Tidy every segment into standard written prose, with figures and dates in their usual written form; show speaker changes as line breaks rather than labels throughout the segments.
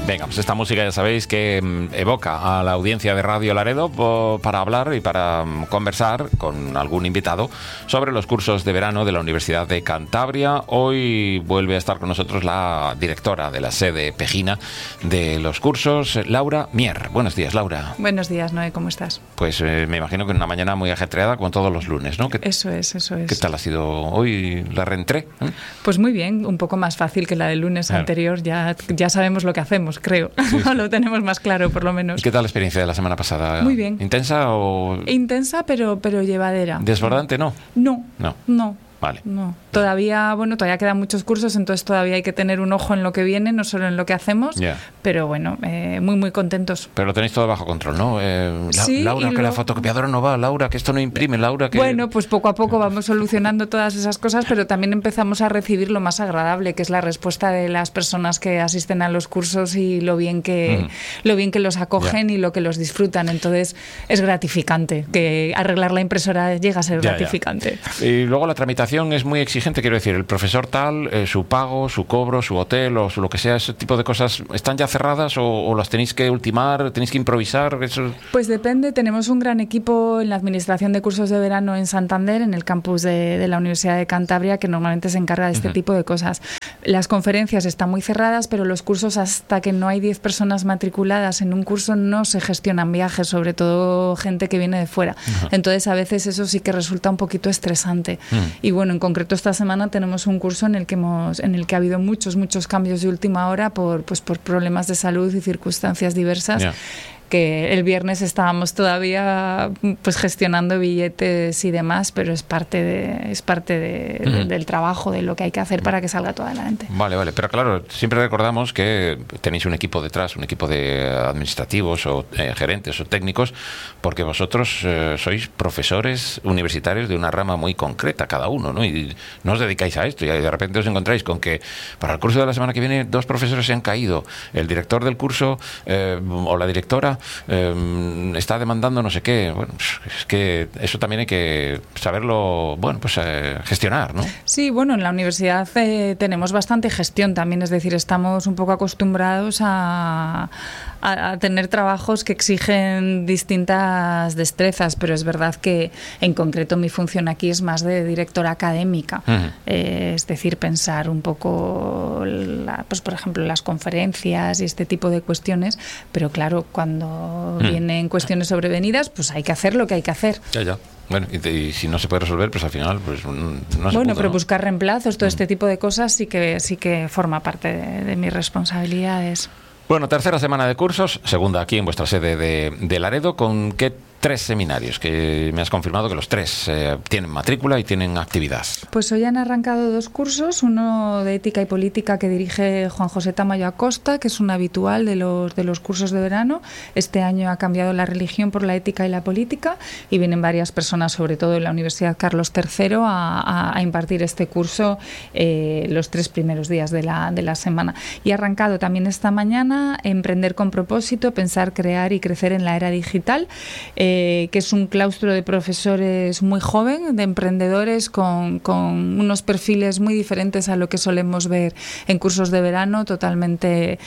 Venga, pues esta música ya sabéis que evoca a la audiencia de Radio Laredo para hablar y para conversar con algún invitado sobre los cursos de verano de la Universidad de Cantabria. Hoy vuelve a estar con nosotros la directora de la sede pejina de los cursos, Laura Mier. Buenos días, Laura.
Buenos días, Noé, ¿cómo estás?
Pues me imagino que una mañana muy ajetreada como todos los lunes, ¿no?
Eso es.
¿Qué tal ha sido hoy la reentré?
Pues muy bien, un poco más fácil que la del lunes anterior. Ya sabemos lo que hacemos, creo. Sí. Lo tenemos más claro, por lo menos.
¿Qué tal la experiencia de la semana pasada?
Muy bien.
¿Intensa o...?
Intensa, pero llevadera.
¿Desbordante, no?
No.
Vale.
No. Todavía quedan muchos cursos, entonces todavía hay que tener un ojo en lo que viene, no solo en lo que hacemos, pero bueno, muy, muy contentos.
Pero lo tenéis todo bajo control, ¿no?
Sí,
Laura, que la fotocopiadora no va, Laura, que esto no imprime, Laura, que...
Bueno, pues poco a poco vamos solucionando todas esas cosas, pero también empezamos a recibir lo más agradable, que es la respuesta de las personas que asisten a los cursos y lo bien que los acogen y lo que los disfrutan. Entonces es gratificante, que arreglar la impresora llega a ser gratificante.
Y luego la tramitación es muy exigente, quiero decir, el profesor tal, su pago, su cobro, su hotel o lo que sea, ese tipo de cosas, ¿están ya cerradas o las tenéis que ultimar, tenéis que improvisar? Eso...
Pues depende, tenemos un gran equipo en la administración de cursos de verano en Santander, en el campus de la Universidad de Cantabria, que normalmente se encarga de este tipo de cosas. Las conferencias están muy cerradas, pero los cursos, hasta que no hay 10 personas matriculadas en un curso, no se gestionan viajes, sobre todo gente que viene de fuera. Entonces a veces eso sí que resulta un poquito estresante. Y bueno, en concreto esta semana tenemos un curso en el que ha habido muchos cambios de última hora por problemas de salud y circunstancias diversas. Que el viernes estábamos todavía gestionando billetes y demás, pero es parte del trabajo, de lo que hay que hacer para que salga todo adelante.
Vale, pero claro, siempre recordamos que tenéis un equipo detrás, un equipo de administrativos o gerentes o técnicos, porque vosotros sois profesores universitarios de una rama muy concreta cada uno, ¿no? Y no os dedicáis a esto y de repente os encontráis con que para el curso de la semana que viene 2 profesores se han caído, el director del curso o la directora está demandando no sé qué. Bueno, es que eso también hay que saberlo, gestionar, ¿no?
Sí, bueno, en la universidad tenemos bastante gestión también, es decir, estamos un poco acostumbrados a tener trabajos que exigen distintas destrezas, pero es verdad que en concreto mi función aquí es más de directora académica, es decir, pensar un poco, por ejemplo, las conferencias y este tipo de cuestiones, pero claro, cuando vienen cuestiones sobrevenidas, pues hay que hacer lo que hay que hacer.
Ya. Bueno, y si no se puede resolver, pues al final no se pudo,
pero
¿no?
buscar reemplazos, todo este tipo de cosas sí que forma parte de mis responsabilidades.
Bueno, tercera semana de cursos, segunda aquí en vuestra sede de Laredo. ¿Con qué 3 seminarios? Que me has confirmado que los 3 tienen matrícula y tienen actividad.
Pues hoy han arrancado 2 cursos, uno de ética y política que dirige Juan José Tamayo Acosta, que es un habitual de los cursos de verano. Este año ha cambiado la religión por la ética y la política y vienen varias personas, sobre todo de la Universidad Carlos III, a impartir este curso los 3 primeros días de la semana. Y ha arrancado también esta mañana Emprender con propósito, pensar, crear y crecer en la era digital, que es un claustro de profesores muy joven, de emprendedores con unos perfiles muy diferentes a lo que solemos ver en cursos de verano, totalmente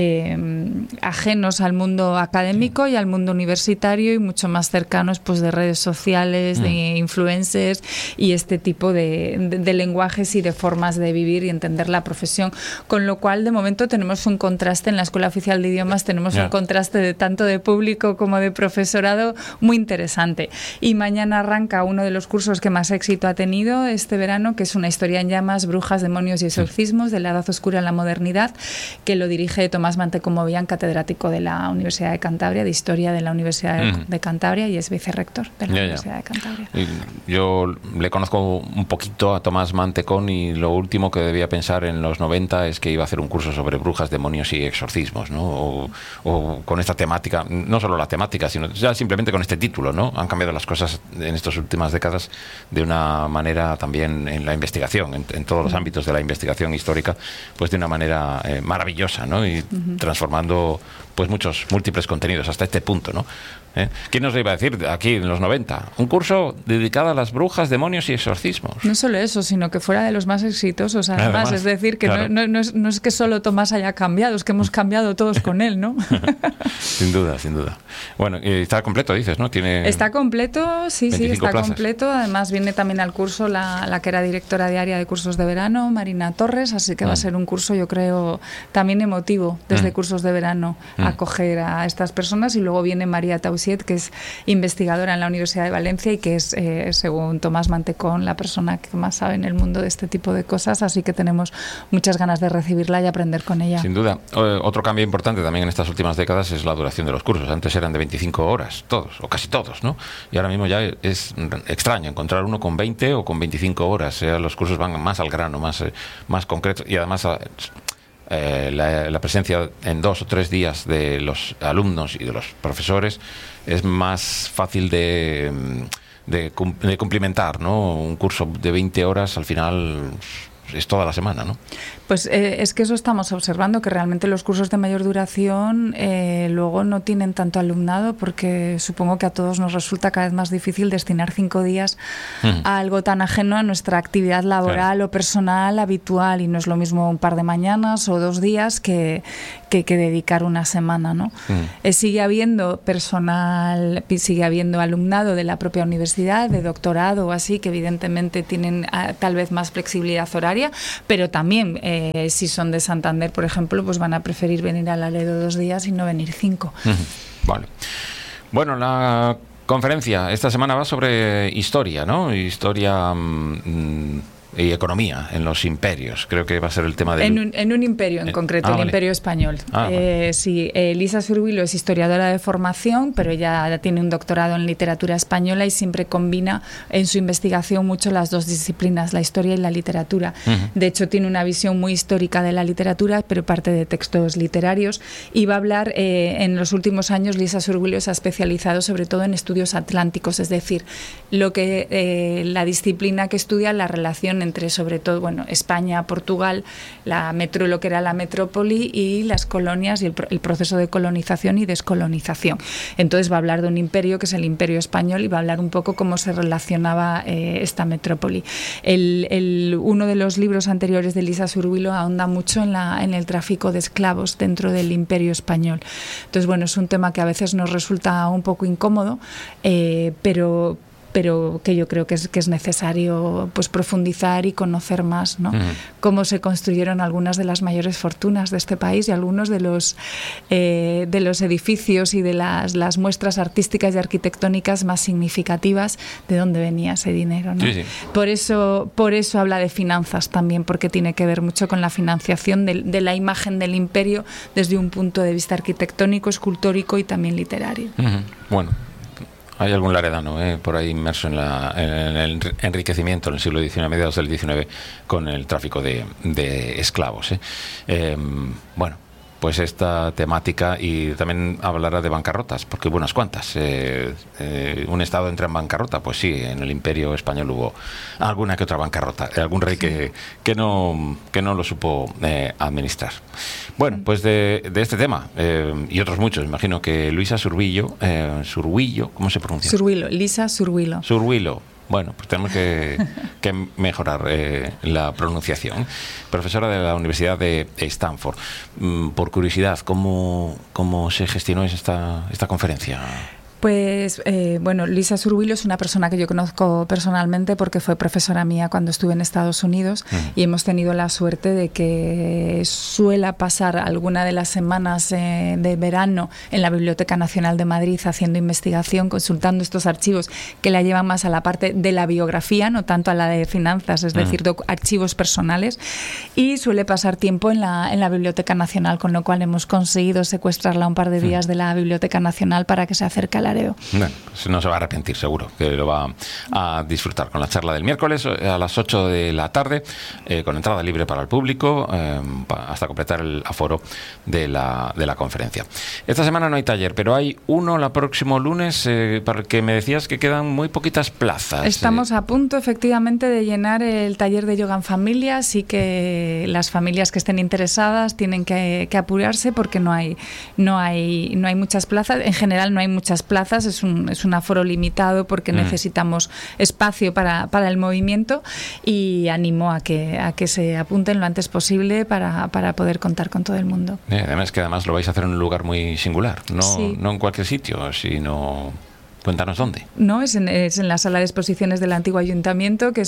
ajenos al mundo académico y al mundo universitario y mucho más cercanos de redes sociales, de influencers y este tipo de lenguajes y de formas de vivir y entender la profesión. Con lo cual, de momento, tenemos un contraste en la Escuela Oficial de Idiomas, tenemos un contraste de tanto de público como de profesorado muy interesante. Y mañana arranca uno de los cursos que más éxito ha tenido este verano, que es una historia en llamas, brujas, demonios y exorcismos, de la Edad Oscura a la modernidad, que lo dirige Tomás Mantecomovian, catedrático de la Universidad de Cantabria, de Historia de la Universidad de Cantabria, y es vicerrector de la Universidad de Cantabria.
Yo le conozco un poquito a Tomás Mantecón y lo último que debía pensar en los 90 es que iba a hacer un curso sobre brujas, demonios y exorcismos, ¿no? O con esta temática, no solo la temática, sino ya simplemente con este título, ¿no? Han cambiado las cosas en estas últimas décadas de una manera también en la investigación, en todos los ámbitos de la investigación histórica, pues de una manera maravillosa, ¿no? Y transformando pues muchos múltiples contenidos hasta este punto, ¿no? ¿Quién nos lo iba a decir aquí en los 90? Un curso dedicado a las brujas, demonios y exorcismos.
No solo eso, sino que fuera de los más exitosos, además. Es decir, que claro, no es que solo Tomás haya cambiado, es que hemos cambiado todos con él, ¿no?
Sin duda, sin duda. Bueno, y está completo, dices, ¿no?
Está completo, sí, está
plazas.
Completo. Además viene también al curso la que era directora de área de cursos de verano, Marina Torres, así que va a ser un curso, yo creo, también emotivo desde cursos de verano, acoger a estas personas. Y luego viene María Tausiet, que es investigadora en la Universidad de Valencia y que es, según Tomás Mantecón, la persona que más sabe en el mundo de este tipo de cosas, así que tenemos muchas ganas de recibirla y aprender con ella.
Sin duda. Otro cambio importante también en estas últimas décadas es la duración de los cursos. Antes eran de 25 horas, todos, o casi todos, ¿no? Y ahora mismo ya es extraño encontrar uno con 20 o con 25 horas. Los cursos van más al grano, más concretos, y además la presencia en 2 o 3 días de los alumnos y de los profesores es más fácil de cumplimentar, ¿no? Un curso de 20 horas al final es toda la semana, ¿no?
Pues es que eso estamos observando, que realmente los cursos de mayor duración luego no tienen tanto alumnado, porque supongo que a todos nos resulta cada vez más difícil destinar 5 días a algo tan ajeno a nuestra actividad laboral o personal habitual, y no es lo mismo un par de mañanas o 2 días que dedicar una semana, ¿no? Sigue habiendo personal, sigue habiendo alumnado de la propia universidad, de doctorado o así, que evidentemente tienen tal vez más flexibilidad horaria, pero también si son de Santander, por ejemplo, pues van a preferir venir a Laledo 2 días y no venir 5.
Vale. Bueno, la conferencia esta semana va sobre historia, ¿no? Historia y economía en los imperios. Creo que va a ser el tema de...
En un imperio en concreto, el Imperio Español. Vale. Sí, Lisa Zurbuilo es historiadora de formación, pero ella tiene un doctorado en literatura española y siempre combina en su investigación mucho las dos disciplinas, la historia y la literatura. De hecho, tiene una visión muy histórica de la literatura, pero parte de textos literarios, y va a hablar, en los últimos años, Lisa Zurbuilo se ha especializado sobre todo en estudios atlánticos, es decir, la disciplina que estudia la relación entre, sobre todo, bueno, España, Portugal, lo que era la metrópoli y las colonias y el proceso de colonización y descolonización. Entonces va a hablar de un imperio que es el Imperio Español y va a hablar un poco cómo se relacionaba esta metrópoli. Uno de los libros anteriores de Lisa Zurbuilo ahonda mucho en el tráfico de esclavos dentro del Imperio Español. Entonces, bueno, es un tema que a veces nos resulta un poco incómodo, pero que yo creo que es necesario, pues, profundizar y conocer más, ¿no? Cómo se construyeron algunas de las mayores fortunas de este país y algunos de los edificios y de las muestras artísticas y arquitectónicas más significativas, de dónde venía ese dinero, ¿no? Sí. Por eso habla de finanzas también, porque tiene que ver mucho con la financiación de la imagen del imperio desde un punto de vista arquitectónico, escultórico y también literario.
Bueno, hay algún laredano por ahí inmerso en el enriquecimiento en el siglo XIX, mediados del XIX, con el tráfico de esclavos. Bueno, pues esta temática, y también hablará de bancarrotas, porque hubo unas cuantas. Un Estado entra en bancarrota, pues sí, en el Imperio Español hubo alguna que otra bancarrota, algún rey que no lo supo administrar. Bueno, pues de este tema y otros muchos, imagino que Luisa Zurbuilo, ¿cómo se pronuncia?
Zurbuilo, Lisa Zurbuilo.
Zurbuilo. Bueno, pues tenemos que mejorar la pronunciación. Profesora de la Universidad de Stanford. Por curiosidad, ¿cómo se gestionó esta conferencia?
Pues, bueno, Lisa Zurbuilo es una persona que yo conozco personalmente porque fue profesora mía cuando estuve en Estados Unidos y hemos tenido la suerte de que suela pasar alguna de las semanas de verano en la Biblioteca Nacional de Madrid haciendo investigación, consultando estos archivos que la llevan más a la parte de la biografía, no tanto a la de finanzas, es decir, archivos personales, y suele pasar tiempo en la Biblioteca Nacional, con lo cual hemos conseguido secuestrarla un par de días de la Biblioteca Nacional para que se acerque a la Laredo.
Bueno, pues no se va a arrepentir, seguro, que lo va a disfrutar con la charla del miércoles a las 8 de la tarde, con entrada libre para el público, hasta completar el aforo de la conferencia. Esta semana no hay taller, pero hay uno el próximo lunes, porque me decías que quedan muy poquitas plazas.
Estamos a punto, efectivamente, de llenar el taller de yoga en familia, así que las familias que estén interesadas tienen que apurarse porque no hay muchas plazas. En general no hay muchas plazas, es un aforo limitado porque necesitamos espacio para el movimiento, y animo a que se apunten lo antes posible para poder contar con todo el mundo.
Además lo vais a hacer en un lugar muy singular,
Sí.
no en cualquier sitio, sino... Cuéntanos dónde.
No, es en la sala de exposiciones del antiguo ayuntamiento, que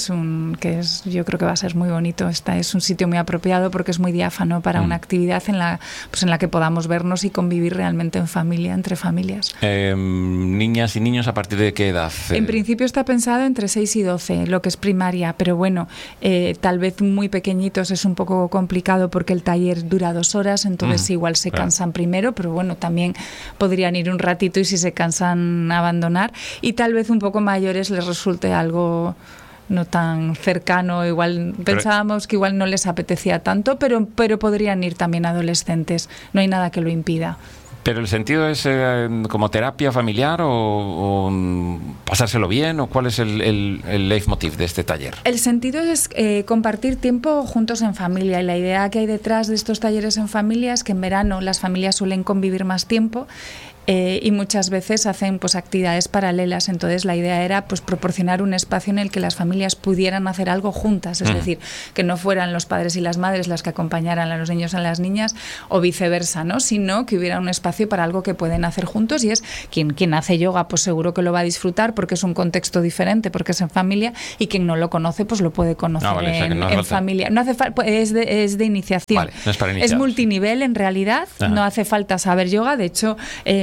yo creo que va a ser muy bonito. Es un sitio muy apropiado porque es muy diáfano para una actividad en la que podamos vernos y convivir realmente en familia, entre familias.
Niñas y niños, ¿a partir de qué edad?
En principio está pensado entre 6 y 12, lo que es primaria, pero bueno, tal vez muy pequeñitos es un poco complicado porque el taller dura 2 horas, entonces igual se cansan primero, pero bueno, también podrían ir un ratito y si se cansan abandonar, y tal vez un poco mayores les resulte algo no tan cercano. Igual pensábamos que igual no les apetecía tanto, pero podrían ir también adolescentes, no hay nada que lo impida.
¿Pero el sentido es como terapia familiar o pasárselo bien? ¿O cuál es el leitmotiv de este taller?
El sentido es compartir tiempo juntos en familia, y la idea que hay detrás de estos talleres en familia es que en verano las familias suelen convivir más tiempo, y muchas veces hacen pues actividades paralelas. Entonces la idea era pues proporcionar un espacio en el que las familias pudieran hacer algo juntas, es decir, que no fueran los padres y las madres las que acompañaran a los niños y a las niñas o viceversa, ¿no? Sino que hubiera un espacio para algo que pueden hacer juntos, y es quien hace yoga pues seguro que lo va a disfrutar porque es un contexto diferente, porque es en familia, y quien no lo conoce pues lo puede conocer en familia. No hace falta, es de iniciación.
Vale, no es para iniciados.
Es multinivel en realidad. Ajá. No hace falta saber yoga, de hecho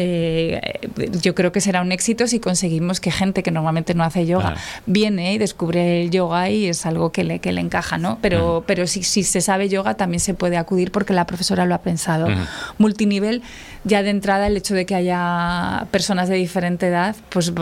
yo creo que será un éxito si conseguimos que gente que normalmente no hace yoga viene y descubre el yoga y es algo que le encaja, ¿no? Pero si se sabe yoga también se puede acudir porque la profesora lo ha pensado. Multinivel, ya de entrada el hecho de que haya personas de diferente edad pues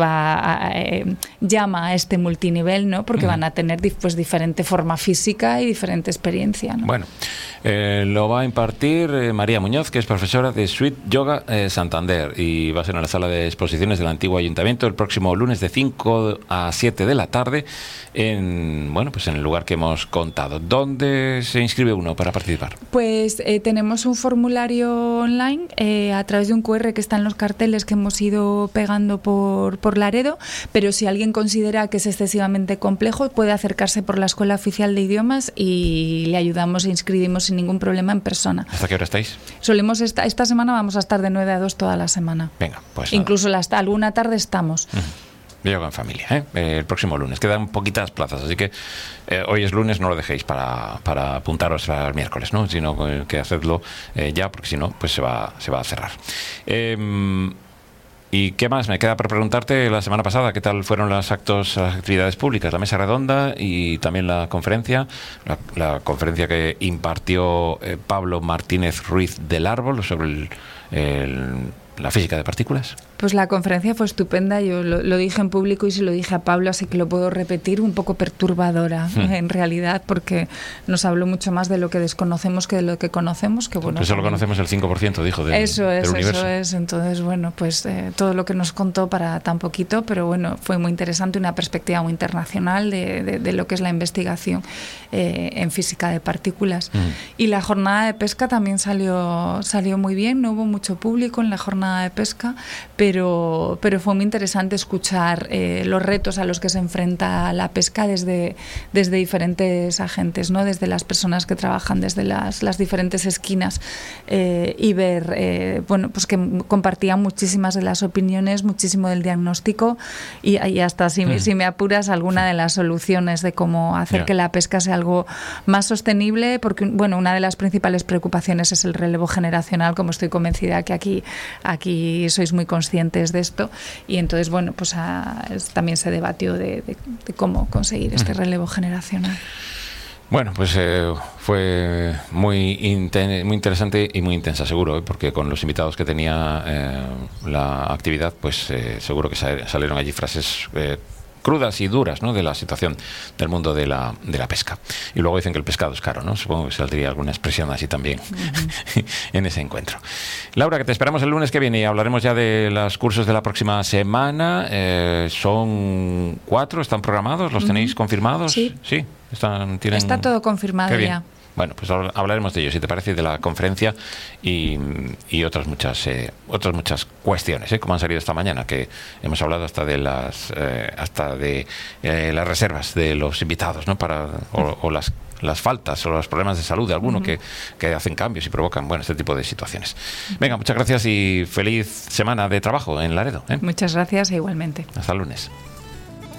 llama a este multinivel, ¿no? Porque van a tener pues diferente forma física y diferente experiencia, ¿no?
Bueno, lo va a impartir María Muñoz, que es profesora de Sweet Yoga Santander, y va a ser en la sala de exposiciones del antiguo ayuntamiento el próximo lunes de 5 a 7 de la tarde en el lugar que hemos contado. ¿Dónde se inscribe uno para participar?
Pues tenemos un formulario online a través de un QR que está en los carteles que hemos ido pegando por Laredo, pero si alguien considera que es excesivamente complejo puede acercarse por la Escuela Oficial de Idiomas y le ayudamos e inscribimos sin ningún problema en persona.
¿Hasta qué hora estáis?
Solemos esta semana vamos a estar de 9 a 2 toda la semana.
Venga, pues
incluso hasta alguna tarde estamos.
Yoga en familia, el próximo lunes. Quedan poquitas plazas, así que hoy es lunes, no lo dejéis para apuntaros al miércoles, ¿no? Sino que hacedlo ya, porque si no, pues se va a cerrar. ¿Y qué más? Me queda por preguntarte la semana pasada, ¿qué tal fueron las actividades públicas? La mesa redonda y también la conferencia, la conferencia que impartió Pablo Martínez Ruiz del Árbol sobre la física de partículas.
Pues la conferencia fue estupenda, yo lo dije en público y se lo dije a Pablo, así que lo puedo repetir, un poco perturbadora en realidad, porque nos habló mucho más de lo que desconocemos que de lo que conocemos. Que bueno,
solo conocemos el 5%, dijo, del universo.
Eso es, entonces bueno, pues todo lo que nos contó para tan poquito, pero bueno, fue muy interesante, una perspectiva muy internacional de lo que es la investigación en física de partículas. Y la jornada de pesca también salió muy bien, no hubo mucho público en la jornada de pesca, pero fue muy interesante escuchar los retos a los que se enfrenta la pesca desde diferentes agentes, ¿no? Desde las personas que trabajan desde las diferentes esquinas, y ver pues que compartían muchísimas de las opiniones, muchísimo del diagnóstico y hasta si me apuras alguna de las soluciones de cómo hacer que la pesca sea algo más sostenible, porque bueno, una de las principales preocupaciones es el relevo generacional, como estoy convencida que aquí sois muy conscientes de esto, y entonces bueno, pues también se debatió de cómo conseguir este relevo generacional.
Bueno, pues fue muy interesante y muy intensa, seguro, porque con los invitados que tenía la actividad, pues seguro que salieron allí frases crudas y duras, ¿no?, de la situación del mundo de la pesca. Y luego dicen que el pescado es caro, ¿no? Supongo que saldría alguna expresión así también en ese encuentro. Laura, que te esperamos el lunes que viene y hablaremos ya de los cursos de la próxima semana. Son 4, ¿están programados? ¿Los tenéis confirmados?
Sí.
Sí.
Está todo confirmado ya.
Bueno, pues hablaremos de ello, si te parece, de la conferencia y otras muchas cuestiones, como han salido esta mañana, que hemos hablado hasta de las reservas de los invitados, ¿no? o las faltas o los problemas de salud de alguno que hacen cambios y provocan este tipo de situaciones. Venga, muchas gracias y feliz semana de trabajo en Laredo.
Muchas gracias e igualmente.
Hasta el lunes.